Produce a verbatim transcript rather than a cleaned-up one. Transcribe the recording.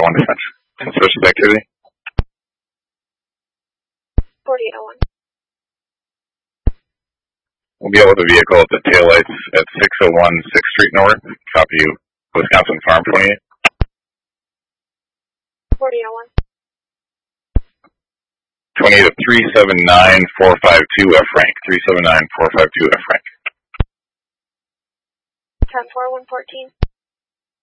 one defense. Suspicious activity. forty-eight oh one. We'll be able to vehicle at the taillights at six oh one sixth Street North. Copy you. Wisconsin Farm twenty-eight. forty oh one. twenty-eight to three seven nine four five two F rank. three seven nine four five two F rank. ten four one fourteen.